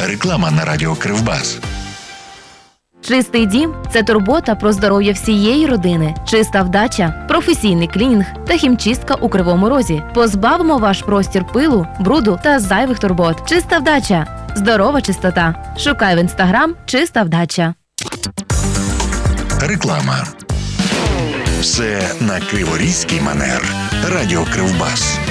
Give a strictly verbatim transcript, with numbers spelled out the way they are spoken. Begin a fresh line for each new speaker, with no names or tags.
Реклама на радіо Кривбас.
Чистий дім – це турбота про здоров'я всієї родини. Чиста вдача, професійний клінінг та хімчистка у Кривому Розі. Позбавимо ваш простір пилу, бруду та зайвих турбот. Чиста вдача – здорова чистота. Шукай в інстаграм «Чиста вдача».
Реклама. Все на криворізький манер. Радіо Кривбас.